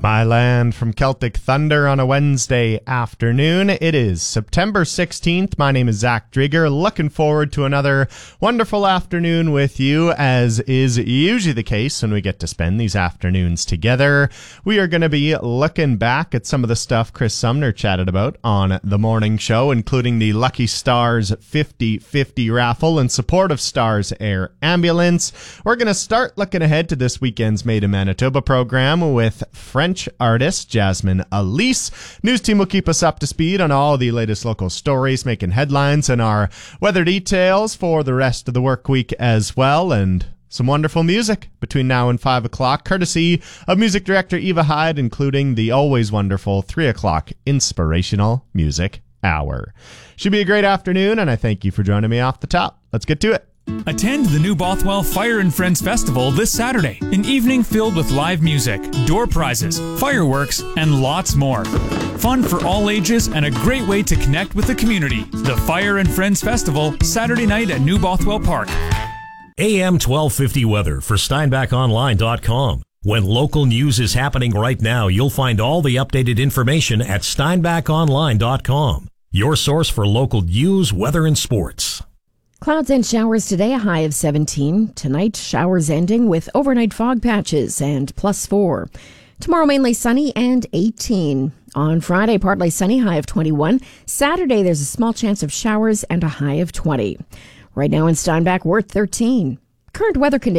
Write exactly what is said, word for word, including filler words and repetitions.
My land from Celtic Thunder on a Wednesday afternoon. It is September sixteenth. My name is Zach Drieger. Looking forward to another wonderful afternoon with you, as is usually the case when we get to spend these afternoons together. We are going to be looking back at some of the stuff Chris Sumner chatted about on the morning show, including the Lucky Stars fifty fifty raffle in support of Stars Air Ambulance. We're going to start looking ahead to this weekend's Made in Manitoba program with French artist Jasmine Elise. News team will keep us up to speed on all the latest local stories making headlines and our weather details for the rest of the work week as well, and some wonderful music between now and five o'clock, courtesy of music director Eva Hyde, including the always wonderful three o'clock Inspirational Music Hour. Should be a great afternoon, and I thank you for joining me off the top. Let's get to it. Attend the New Bothwell Fire and Friends Festival this Saturday, an evening filled with live music, door prizes, fireworks, and lots more. Fun for all ages and a great way to connect with the community. The Fire and Friends Festival, Saturday night at New Bothwell Park. A M twelve fifty weather for Steinbach Online dot com. When local news is happening right now, you'll find all the updated information at Steinbach Online dot com. Your source for local news, weather, and sports. Clouds and showers today, a high of seventeen. Tonight, showers ending with overnight fog patches and plus four. Tomorrow, mainly sunny and eighteen. On Friday, partly sunny, high of twenty-one. Saturday, there's a small chance of showers and a high of twenty. Right now in Steinbach, we're at thirteen. Current weather conditions.